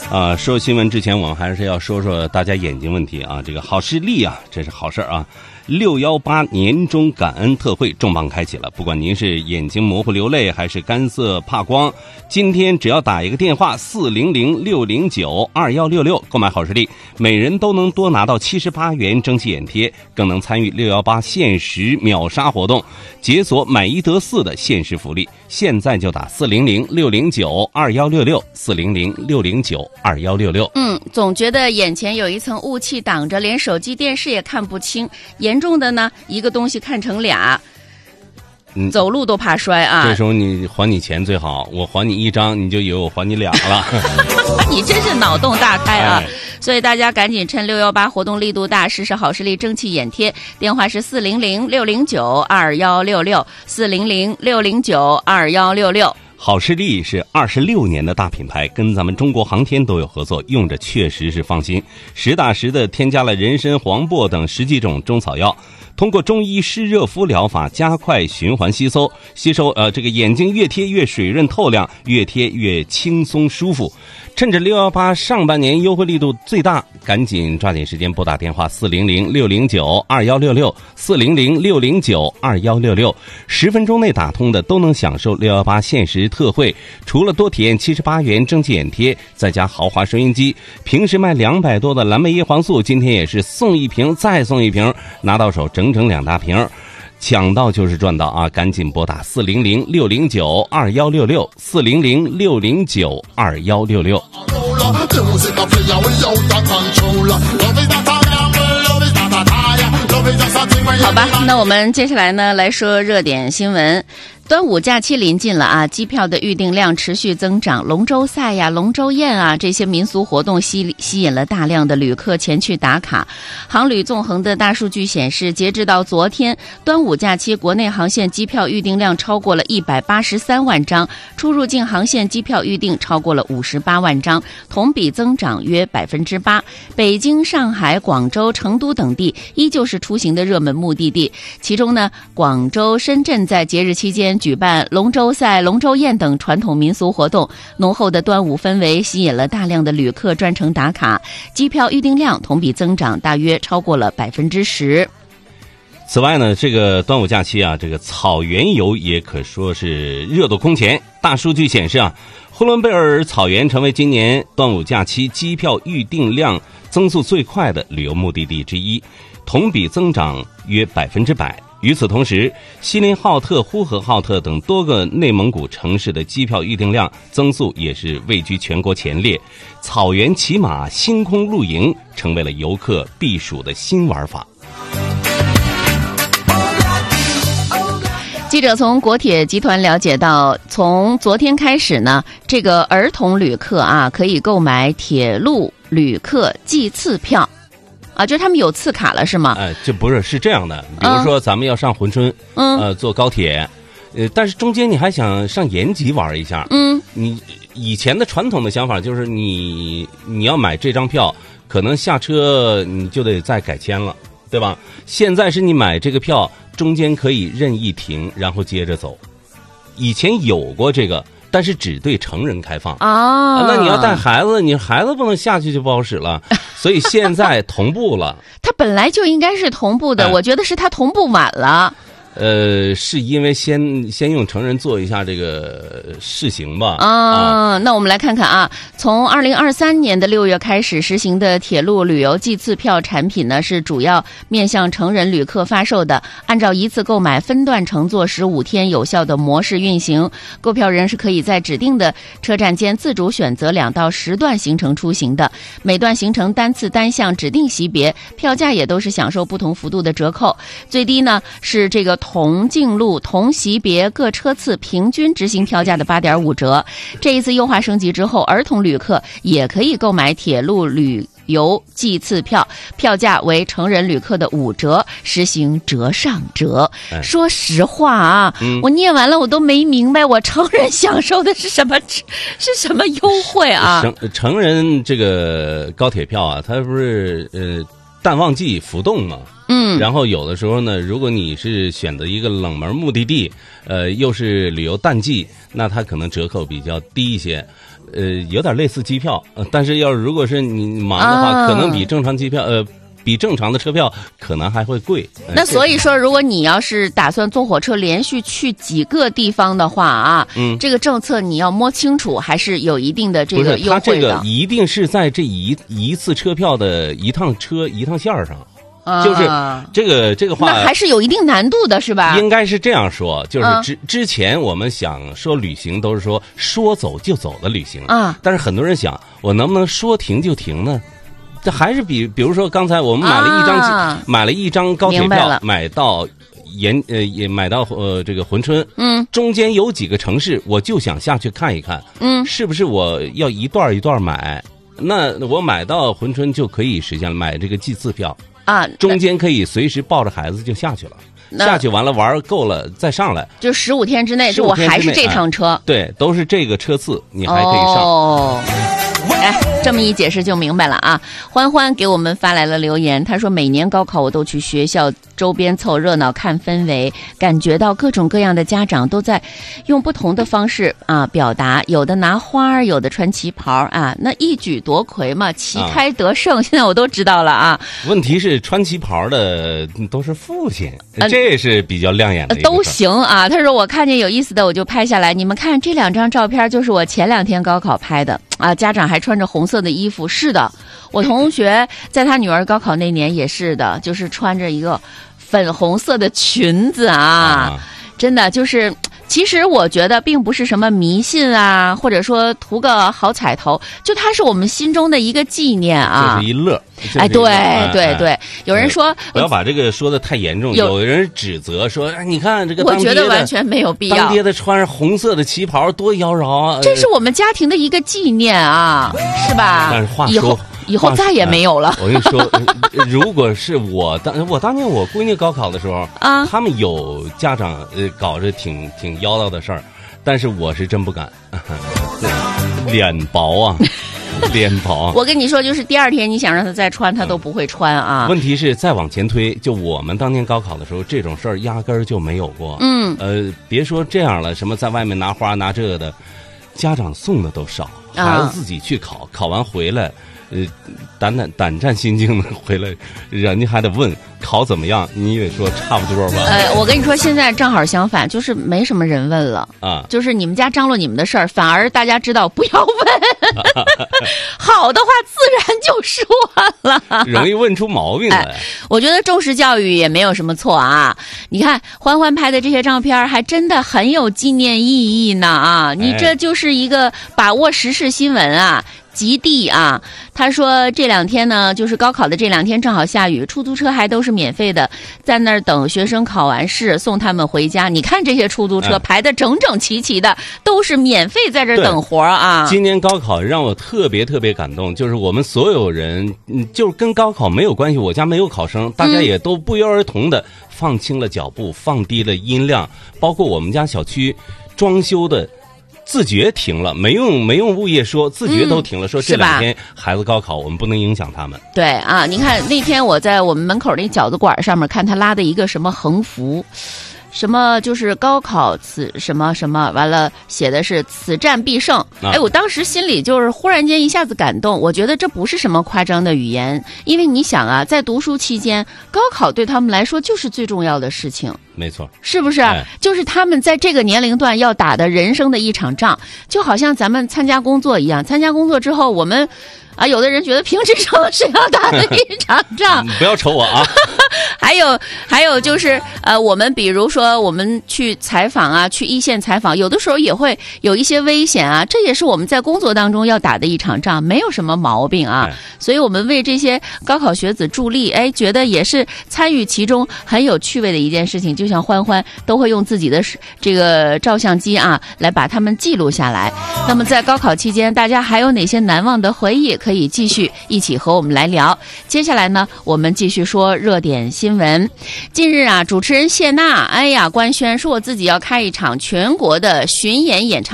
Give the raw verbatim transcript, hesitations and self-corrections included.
啊，说新闻之前，我们还是要说说大家眼睛问题啊。这个好视力啊，这是好事啊。六一八年终感恩特惠重磅开启了，不管您是眼睛模糊流泪还是干涩怕光，今天只要打一个电话四零零六零九二一六六购买好视力，每人都能多拿到七十八元蒸汽眼贴，更能参与六一八限时秒杀活动，解锁买一得四的限时福利。现在就打四零零六零九二一六六四零零六零九二一六六。 嗯，总觉得眼前有一层雾气挡着，连手机电视也看不清，严重的呢，一个东西看成俩，嗯，走路都怕摔啊。 这时候你还你钱最好，我还你一张，你就以为我还你俩了。 你真是脑洞大开啊！哎，所以大家赶紧趁六一八活动力度大，试试好视力蒸汽眼贴，电话是四零零六零九二一六六四零零六零九二一六六。 好视力是二十六年的大品牌，跟咱们中国航天都有合作，用着确实是放心。实打实的添加了人参、黄柏等十几种中草药，通过中医湿热敷疗法加快循环吸收，吸收呃这个眼睛越贴越水润透亮，越贴越轻松舒服。趁着六一八上半年优惠力度最大，赶紧抓紧时间拨打电话四零零六零九二一六六四零零六零九二一六六，十分钟内打通的都能享受六一八限时特惠。除了多体验七十八元蒸汽眼贴，再加豪华收音机，平时卖两百多的蓝莓叶黄素，今天也是送一瓶再送一瓶，拿到手整整两大瓶。抢到就是赚到啊！赶紧拨打四零零六零九二一六六四零零六零九二一六六。 好吧，那我们接下来呢来说热点新闻。端午假期临近了啊，机票的预订量持续增长，龙舟赛呀、龙舟宴啊这些民俗活动吸吸引了大量的旅客前去打卡。航旅纵横的大数据显示，截至到昨天，端午假期国内航线机票预订量超过了一百八十三万张，出入境航线机票预订超过了五十八万张，同比增长约百分之八。北京、上海、广州、成都等地依旧是出行的热门目的地，其中呢，广州、深圳在节日期间举办龙舟赛、龙舟宴等传统民俗活动，浓厚的端午氛围吸引了大量的旅客专程打卡，机票预订量同比增长大约超过了百分之十。 此外呢，这个端午假期啊，这个草原游也可说是热度空前。大数据显示啊，呼伦贝尔草原成为今年端午假期机票预订量增速最快的旅游目的地之一，同比增长约百分之百。与此同时，锡林浩特、呼和浩特等多个内蒙古城市的机票预订量增速也是位居全国前列。草原骑马、星空露营成为了游客避暑的新玩法。 记者从国铁集团了解到，从昨天开始呢，这个儿童旅客啊可以购买铁路旅客计次票。啊，就他们有次卡了是吗？ 哎，这不是是这样的，比如说咱们要上珲春，嗯，呃，坐高铁，呃，但是中间你还想上延吉玩一下，嗯，你以前的传统的想法就是你你要买这张票，可能下车你就得再改签了，对吧？现在是你买这个票，中间可以任意停，然后接着走。以前有过这个。但是只对成人开放啊，那你要带孩子，你孩子不能下去就不好使了，所以现在同步了。 它本来就应该是同步的，哎，我觉得是它同步晚了。 呃，是因为先先用成人做一下这个试行吧。 啊，啊那我们来看看啊，从二零二三年的六月开始实行的铁路旅游计次票产品呢，是主要面向成人旅客发售的，按照一次购买分段乘坐十五天有效的模式运行。购票人是可以在指定的车站间自主选择两到十段行程出行的，每段行程单次单项指定级别，票价也都是享受不同幅度的折扣。最低呢是这个同径路同级别各车次平均执行票价的 八点五折。这一次优化升级之后，儿童旅客也可以购买铁路旅游计次票，票价为成人旅客的五折，实行折上折。哎，说实话啊，嗯，我念完了我都没明白，我成人享受的是什么是什么优惠啊？ 成成人这个高铁票啊，它不是呃淡旺季浮动吗？嗯，然后有的时候呢，如果你是选择一个冷门目的地，呃，又是旅游淡季，那它可能折扣比较低一些。 呃有点类似机票，呃、但是要如果是你忙的话， 啊、 可能比正常机票呃。比正常的车票可能还会贵。 那所以说，如果你要是打算坐火车连续去几个地方的话啊，嗯，这个政策你要摸清楚，还是有一定的这个优惠的。 不是，它这个一定是在这一一次车票的一趟车一趟线上。啊、就是这个这个话， 那还是有一定难度的，是吧？ 应该是这样说，就是之、嗯、之前我们想说旅行都是说说走就走的旅行啊，但是很多人想，我能不能说停就停呢？这还是比，比如说刚才我们买了一张、啊、买了一张高铁票，买到延呃也买到呃这个珲春，嗯，中间有几个城市，我就想下去看一看，嗯，是不是我要一段一段买？那我买到珲春就可以实现了买这个季次票啊，中间可以随时抱着孩子就下去了。下去完了玩够了再上来， 就十五天之内，就我还是这趟车、 哎，对，都是这个车次，你还可以上。 哦，哎，这么一解释就明白了啊！欢欢给我们发来了留言，他说每年高考我都去学校周边凑热闹看氛围，感觉到各种各样的家长都在用不同的方式啊表达，有的拿花，有的穿旗袍啊，那一举夺魁嘛，旗开得胜、啊，现在我都知道了啊。 问题是穿旗袍的都是父亲。嗯，这是比较亮眼的一个， 都行啊。他说我看见有意思的我就拍下来，你们看这两张照片就是我前两天高考拍的啊，家长还穿着红色的衣服。是的，我同学在他女儿高考那年也是的，就是穿着一个粉红色的裙子啊，啊真的就是。其实我觉得并不是什么迷信啊，或者说图个好彩头，就它是我们心中的一个纪念啊， 就是一乐。 哎，对对对，有人说不要把这个说的太严重，有人指责说，哎，你看这个当爹的，我觉得完全没有必要。 当爹的穿着红色的旗袍多妖娆啊！ 这是我们家庭的一个纪念啊，是吧？ 但是话说， 以后以后再也没有了。 我跟你说，如果是我当我当年我闺女高考的时候啊，他们有家长呃搞着挺挺妖道的事儿，但是我是真不敢，脸薄啊。脸薄， 我跟你说，就是第二天你想让他再穿，他都不会穿啊。 问题是再往前推，就我们当年高考的时候，这种事儿压根儿就没有过。嗯，呃，别说这样了，什么在外面拿花拿这个的，家长送的都少，孩子自己去考，啊、考完回来，呃，胆胆胆战心惊的回来，人家还得问考怎么样，你得说差不多吧。 呃，我跟你说，现在正好相反，就是没什么人问了啊，就是你们家张罗你们的事儿，反而大家知道不要问。好的话自然就说了， 容易问出毛病来、哎。 我觉得重视教育也没有什么错啊。你看欢欢拍的这些照片，还真的很有纪念意义呢啊！你这就是一个把握时事新闻啊。极地啊，他说这两天呢，就是高考的这两天正好下雨，出租车还都是免费的，在那儿等学生考完试送他们回家。你看这些出租车排得整整齐齐的，都是免费在这等活啊。 今年高考让我特别特别感动，就是我们所有人，嗯，就是跟高考没有关系，我家没有考生，大家也都不约而同的放轻了脚步，放低了音量，包括我们家小区装修的。自觉停了，没用没用物业说，自觉都停了，嗯、说这两天孩子高考，我们不能影响他们。 对啊，你看那天我在我们门口那饺子馆上面看他拉的一个什么横幅，什么就是高考此什么什么，完了写的是此战必胜。啊、哎，我当时心里就是忽然间一下子感动，我觉得这不是什么夸张的语言，因为你想啊，在读书期间，高考对他们来说就是最重要的事情。 没错， 是不是、哎？就是他们在这个年龄段要打的人生的一场仗，就好像咱们参加工作一样。参加工作之后，我们啊，有的人觉得评职称是要打的一场仗。 不要瞅我啊！ 还有还有就是呃，我们比如说我们去采访啊，去一线采访，有的时候也会有一些危险啊，这也是我们在工作当中要打的一场仗，没有什么毛病啊。哎、所以我们为这些高考学子助力，哎，觉得也是参与其中很有趣味的一件事情。就像欢欢都会用自己的这个照相机啊，来把他们记录下来。那么在高考期间，大家还有哪些难忘的回忆可以继续一起和我们来聊？接下来呢，我们继续说热点新闻。近日啊，主持人谢娜，哎呀，官宣说我自己要开一场全国的巡演演唱。